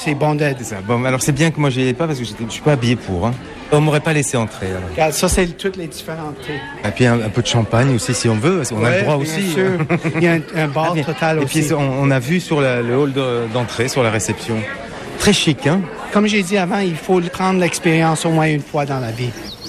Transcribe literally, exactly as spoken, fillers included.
c'est bon d'aide. C'est ça. Bon, alors c'est bien que moi j'y ai pas parce que je suis pas habillé pour. Hein. On m'aurait pas laissé entrer. Alors. Regarde, ça, c'est toutes les différentes thés. Et puis un, un peu de champagne aussi si on veut. On ouais, a le droit bien aussi. Sûr. Il y a un, un bar ah, total et aussi. Et puis on, on a vu sur la, le hall de, d'entrée, sur la réception. Très chic, hein? Comme j'ai dit avant, il faut prendre l'expérience au moins une fois dans la vie.